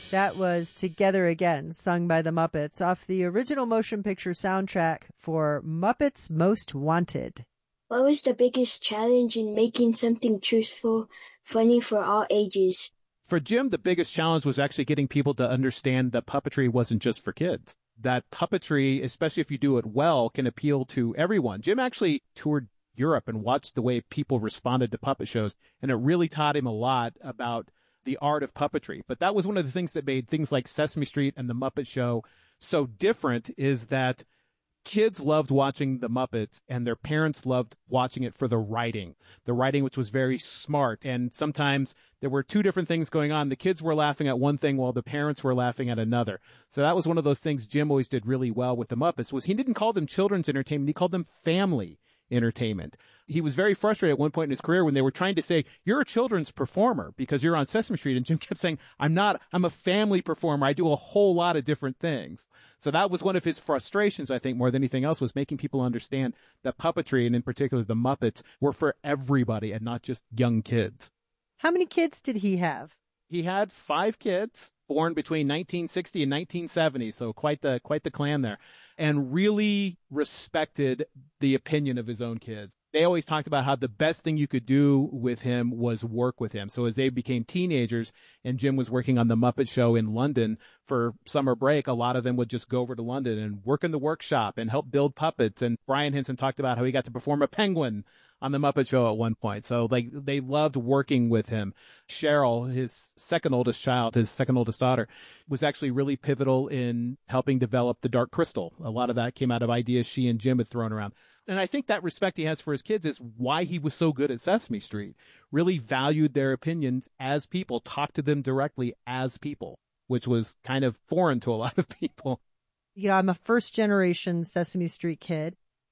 That was Together Again, sung by the Muppets, off the original motion picture soundtrack for Muppets Most Wanted. What was the biggest challenge in making something truthful, funny for all ages? For Jim, the biggest challenge was actually getting people to understand that puppetry wasn't just for kids. That puppetry, especially if you do it well, can appeal to everyone. Jim actually toured Europe and watched the way people responded to puppet shows, and it really taught him a lot about the art of puppetry. But that was one of the things that made things like Sesame Street and The Muppet Show so different, is that kids loved watching the Muppets and their parents loved watching it for the writing which was very smart. And sometimes there were two different things going on. The kids were laughing at one thing while the parents were laughing at another. So that was one of those things Jim always did really well with the Muppets, was he didn't call them children's entertainment. He called them family entertainment. He was very frustrated at one point in his career when they were trying to say, you're a children's performer because you're on Sesame Street. And Jim kept saying, I'm not. I'm a family performer. I do a whole lot of different things. So that was one of his frustrations, I think, more than anything else, was making people understand that puppetry, and in particular the Muppets, were for everybody and not just young kids. How many kids did he have? He had 5 kids born between 1960 and 1970, so quite the clan there, and really respected the opinion of his own kids. They always talked about how the best thing you could do with him was work with him. So as they became teenagers and Jim was working on The Muppet Show in London for summer break, a lot of them would just go over to London and work in the workshop and help build puppets. And Brian Henson talked about how he got to perform a penguin on The Muppet Show at one point. So they loved working with him. Cheryl, his second oldest daughter, was actually really pivotal in helping develop the Dark Crystal. A lot of that came out of ideas she and Jim had thrown around. And I think that respect he has for his kids is why he was so good at Sesame Street. Really valued their opinions as people, talked to them directly as people, which was kind of foreign to a lot of people. You know, I'm a first generation Sesame Street kid.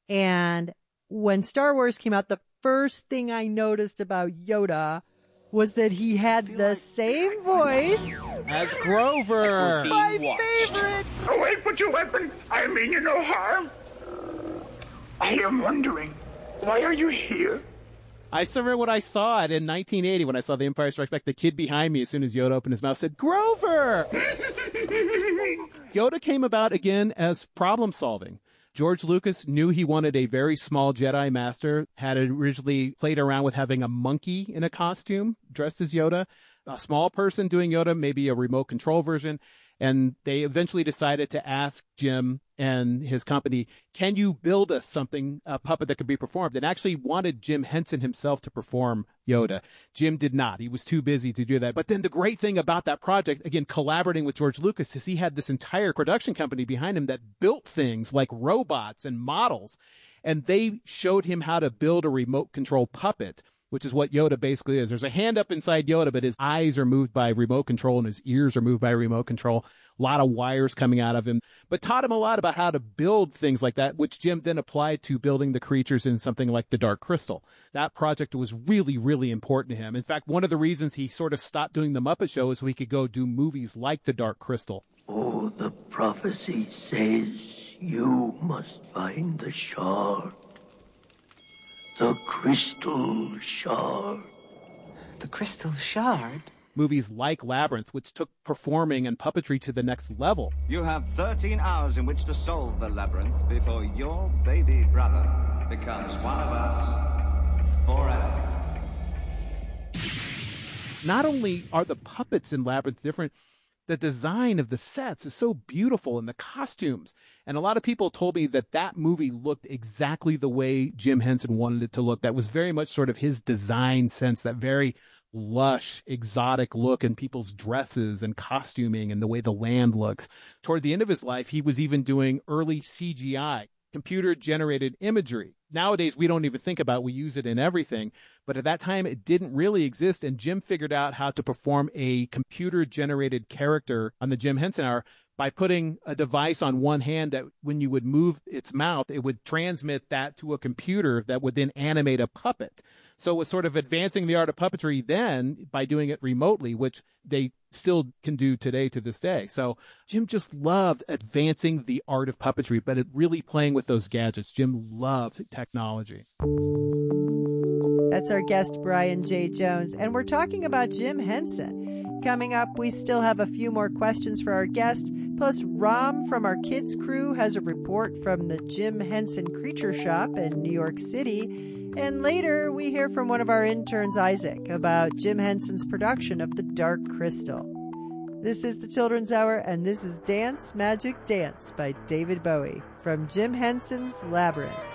And when Star Wars came out, the first thing I noticed about Yoda was that he had the same voice as Grover. My favorite. Oh, wait, put your weapon. I mean you no harm. I am wondering, why are you here? I still remember when I saw it in 1980, when I saw The Empire Strikes Back, the kid behind me, as soon as Yoda opened his mouth, said, Grover! Yoda came about again as problem solving. George Lucas knew he wanted a very small Jedi Master, had originally played around with having a monkey in a costume dressed as Yoda, a small person doing Yoda, maybe a remote control version. And they eventually decided to ask Jim and his company, can you build us something, a puppet that could be performed? And actually wanted Jim Henson himself to perform Yoda. Jim did not. He was too busy to do that. But then the great thing about that project, again, collaborating with George Lucas, is he had this entire production company behind him that built things like robots and models. And they showed him how to build a remote control puppet, which is what Yoda basically is. There's a hand up inside Yoda, but his eyes are moved by remote control and his ears are moved by remote control. A lot of wires coming out of him, but taught him a lot about how to build things like that, which Jim then applied to building the creatures in something like the Dark Crystal. That project was really, really important to him. In fact, one of the reasons he sort of stopped doing the Muppet Show is so he could go do movies like the Dark Crystal. Oh, the prophecy says you must find the shard. The crystal shard. The crystal shard? Movies like Labyrinth, which took performing and puppetry to the next level. You have 13 hours in which to solve the labyrinth before your baby brother becomes one of us forever. Not only are the puppets in Labyrinth different, the design of the sets is so beautiful, and the costumes. And a lot of people told me that that movie looked exactly the way Jim Henson wanted it to look. That was very much sort of his design sense, that very lush, exotic look in people's dresses and costuming and the way the land looks. Toward the end of his life, he was even doing early CGI, computer-generated imagery. Nowadays, we don't even think about it. We use it in everything. But at that time, it didn't really exist. And Jim figured out how to perform a computer-generated character on the Jim Henson Hour by putting a device on one hand that when you would move its mouth, it would transmit that to a computer that would then animate a puppet. So it was sort of advancing the art of puppetry then by doing it remotely, which they still can do today to this day. So Jim just loved advancing the art of puppetry, but it really playing with those gadgets. Jim loved technology. That's our guest, Brian J. Jones, and we're talking about Jim Henson. Coming up, we still have a few more questions for our guest, plus Rom from our kids crew has a report from the Jim Henson Creature Shop in New York City, and later we hear from one of our interns, Isaac, about Jim Henson's production of The Dark Crystal. This is the Children's Hour, and this is Dance Magic Dance by David Bowie from Jim Henson's Labyrinth.